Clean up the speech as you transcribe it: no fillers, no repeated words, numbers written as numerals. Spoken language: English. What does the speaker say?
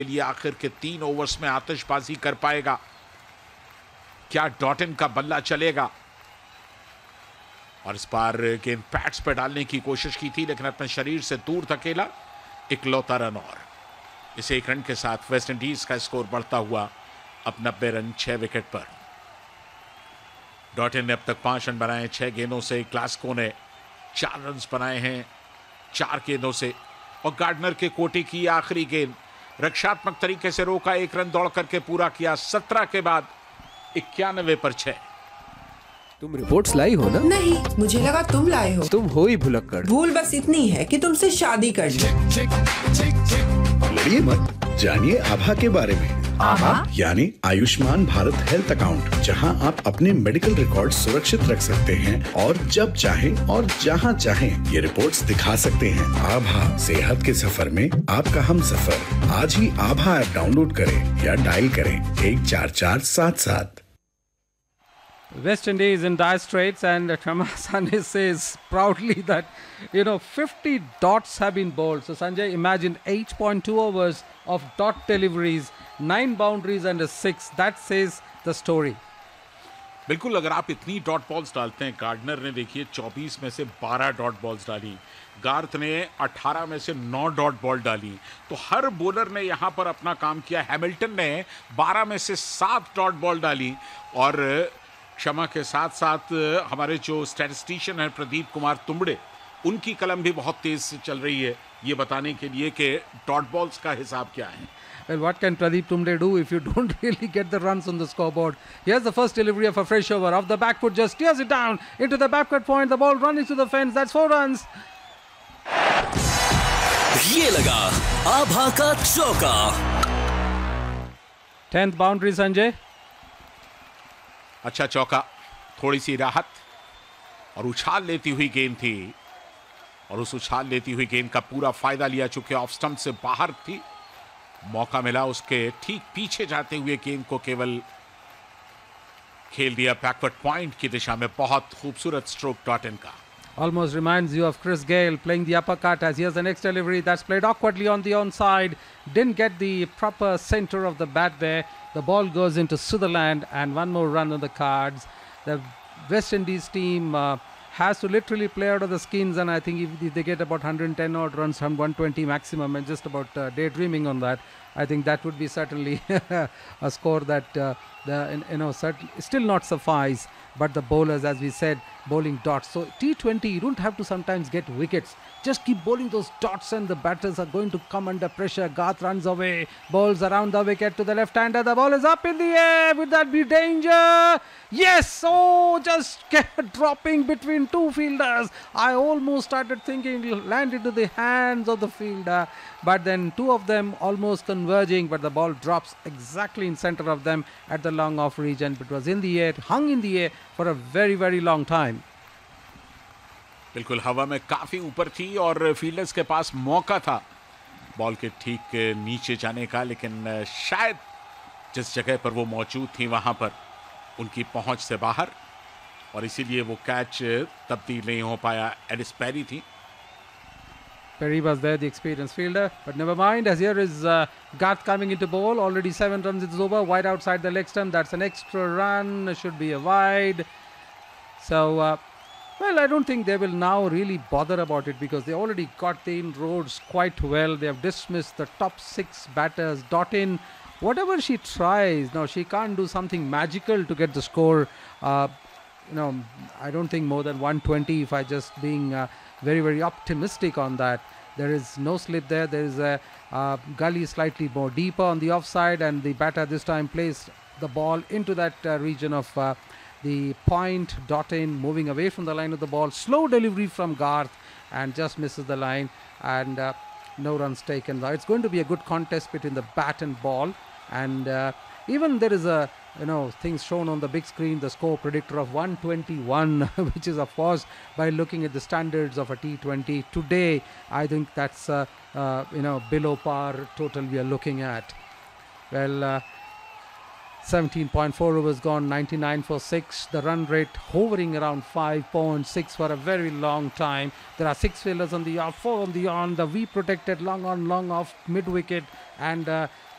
लिए आखिर के 3 ओवर्स में आतिशबाजी कर पाएगा। क्या डॉटिन का बल्ला चलेगा? और इस बार गेंद पैड्स पर डालने की कोशिश की थी, लेकिन अपने शरीर से दूर धकेला। इकलौता रन और इस 1 रन के साथ वेस्ट इंडीज का स्कोर बढ़ता हुआ अब 90 रन 6 विकेट पर। डॉटिन ने अब तक 5 रन बनाए 6 गेंदों से। ग्लास्को ने 4 रन बनाए हैं 4 गेंदों से। और गार्डनर के कोटे की आखिरी गेंद रक्षात्मक तरीके से रोका, 1 रन दौड़ करके पूरा किया। 17 के बाद 91 पर 6। तुम रिपोर्ट्स लाई हो ना? नहीं, मुझे लगा तुम लाए हो। तुम हो ही भुलक्कड़। भूल बस इतनी है कि तुमसे शादी कर ली। लड़िए मत, जानिए आभा के बारे में। आभा यानी आयुष्मान भारत हेल्थ अकाउंट, जहां आप अपने मेडिकल रिकॉर्ड सुरक्षित रख सकते हैं और जब चाहें और जहां चाहें ये रिपोर्ट्स दिखा सकते हैं। आभा, सेहत के सफर में आपका हम सफर। आज ही आभा ऐप डाउनलोड करें या डायल करें 14477। West Indies in dire straits, and Sharma Sanjay says proudly that 50 dots have been bowled. So Sanjay, imagine 8.2 overs of dot deliveries, 9 boundaries and a 6. That says the story. बिल्कुल, अगर आप इतनी dot balls डालते हैं, gardener ने देखिए 24 में से 12 डॉट बॉल्स डाली, गार्थ ने 18 में से 9 डॉट बॉल डाली, तो हर बॉलर ने यहां पर अपना काम किया। हैमिल्टन ने 12 में से 7 डॉट बॉल डाली। और क्षमा के साथ साथ हमारे जो स्टैटिस्टिशियन हैं प्रदीप कुमार तुंबड़े, उनकी कलम भी बहुत तेज से चल रही है ये बताने के लिए कि डॉट बॉल्स का हिसाब क्या है। Well, what can Pradeep Tumde do if you don't really get the runs on the scoreboard? Here's the first delivery of a fresh over. Off the back foot, just steers it down into the backward point. The ball running to the fence. That's 4 runs. ये लगा आभा का चौका। 10th boundary, Sanjay. अच्छा चौका, थोड़ी सी राहत और उछाल लेती हुई गेंद थी। और उस उछाल लेती हुई गेंद का पूरा फायदा लिया, चूंकि ऑफ स्टंप से बाहर थी। मौका मिला उसके ठीक पीछे जाते हुए गेंद को केवल खेल दिया बैकवर्ड पॉइंट की दिशा में। बहुत खूबसूरत स्ट्रोक डॉटिन का। Almost reminds you of Chris Gayle playing the uppercut, as here's the next delivery that's played awkwardly on the onside. Didn't get the proper center of the bat there. The ball goes into Sutherland and one more run on the cards. The West Indies team has to literally play out of the skins, and I think if they get about 110 odd runs from 120 maximum, and just about daydreaming on that, I think that would be certainly a score that still not suffice. But the bowlers, as we said, bowling dots. So T20, you don't have to sometimes get wickets. Just keep bowling those dots and the batters are going to come under pressure. Garth runs away, bowls around the wicket to the left-hander. The ball is up in the air. Would that be danger? Yes! Oh, just kept dropping between two fielders. I almost started thinking it'll land into the hands of the fielder. But then two of them almost converging, but the ball drops exactly in center of them at the long off region. It was in the air, hung in the air for a very, very long time. बिल्कुल हवा में काफी ऊपर थी और fielders के पास मौका था बॉल के ठीक नीचे जाने का, लेकिन शायद जिस जगह पर वो मौजूद थी वहां पर उनकी पहुंच से बाहर, और इसीलिए वो कैच तब्दील नहीं हो पाया। एडिस पेरी थी। Perry was there, the experienced fielder, but never mind, as here is Garth coming into bowl. Already 7 runs, it's over, wide outside the leg stump. That's an extra run, should be a wide. So well, I don't think they will now really bother about it, because they already got the inroads quite well. They have dismissed the top 6 batters. Dottin, whatever she tries, now she can't do something magical to get the score. I don't think more than 120, if I just being very, very optimistic on that. There is no slip there. There is a gully slightly more deeper on the offside, and the batter this time placed the ball into that region of the point. Dottin moving away from the line of the ball. Slow delivery from Garth and just misses the line, and no runs taken. It's going to be a good contest between the bat and ball, and even there is a things shown on the big screen, the score predictor of 121, which is of course by looking at the standards of a T20 today, I think that's below par total we are looking at. Well, 17.4 overs gone, 99 for 6. The run rate hovering around 5.6 for a very long time. There are 6 fielders on the off, 4 on the on. The V protected long on, long off, mid wicket, and